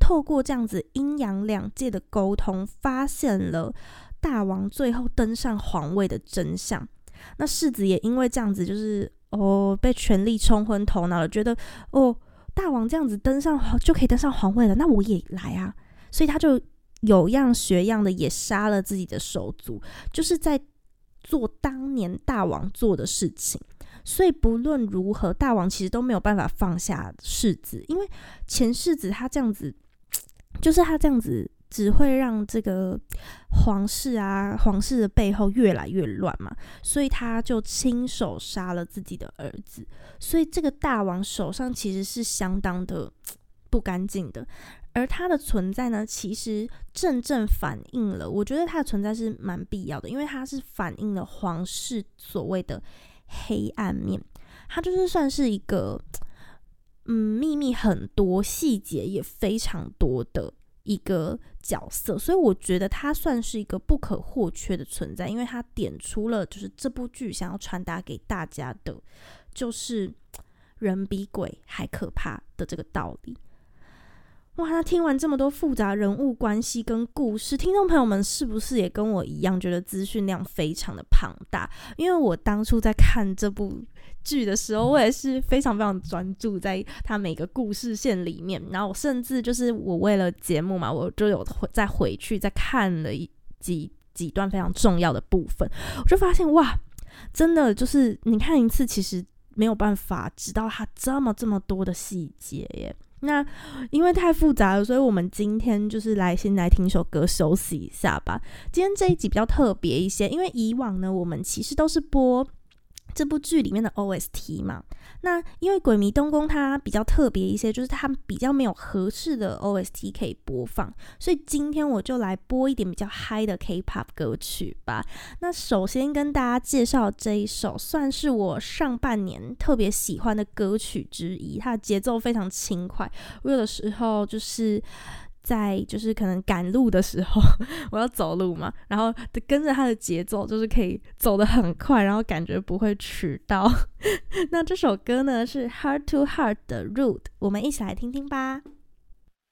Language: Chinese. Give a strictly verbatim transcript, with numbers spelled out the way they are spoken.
透过这样子阴阳两界的沟通，发现了大王最后登上皇位的真相。那世子也因为这样子就是哦被权力冲昏头脑了，觉得哦大王这样子登上就可以登上皇位了，那我也来啊，所以他就有样学样的也杀了自己的手足，就是在做当年大王做的事情。所以不论如何，大王其实都没有办法放下世子，因为前世子他这样子，就是他这样子只会让这个皇室啊皇室的背后越来越乱嘛，所以他就亲手杀了自己的儿子。所以这个大王手上其实是相当的不干净的，而他的存在呢，其实正正反映了，我觉得他的存在是蛮必要的，因为他是反映了皇室所谓的黑暗面。他就是算是一个嗯秘密很多、细节也非常多的一个角色，所以我觉得他算是一个不可或缺的存在，因为他点出了就是这部剧想要传达给大家的，就是人比鬼还可怕的这个道理。哇，那听完这么多复杂人物关系跟故事，听众朋友们是不是也跟我一样觉得资讯量非常的庞大？因为我当初在看这部剧的时候，我也是非常非常专注在它每个故事线里面，然后甚至就是我为了节目嘛，我就有再回去再看了几几段非常重要的部分，我就发现哇，真的就是你看一次其实没有办法知道它这么这么多的细节耶。那因为太复杂了，所以我们今天就是来先来听一首歌休息一下吧。今天这一集比较特别一些，因为以往呢我们其实都是播这部剧里面的 O S T 嘛，那因为鬼迷东宫它比较特别一些，就是它比较没有合适的 O S T 可以播放，所以今天我就来播一点比较嗨的 K-pop 歌曲吧。那首先跟大家介绍这一首算是我上半年特别喜欢的歌曲之一，它的节奏非常轻快，我有的时候就是在就是可能赶路的时候，我要走路嘛，然后跟着它的节奏，就是可以走得很快，然后感觉不会迟到。那这首歌呢是 Heart to Heart 的 Rude， 我们一起来听听吧。